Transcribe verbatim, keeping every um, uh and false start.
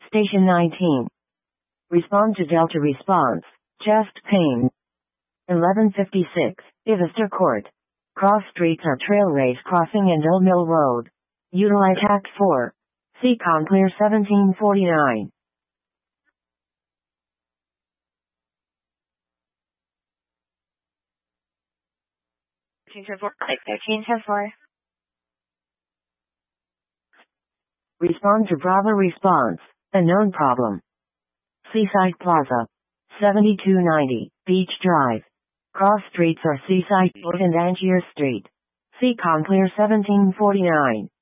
Station nineteen. Respond to Delta response. Chest pain. eleven fifty-six. Ivister Court. Cross streets are Trailways Crossing and Ill Mill Road. Utilize Tax four. Seacon Clear seventeen forty-nine. thirteen ten four. Respond to Bravo response. A known problem. Seaside Plaza. seventy-two ninety. Beach Drive. Cross streets are Seaside Road and Angier Street. Seacon Clear seventeen forty-nine.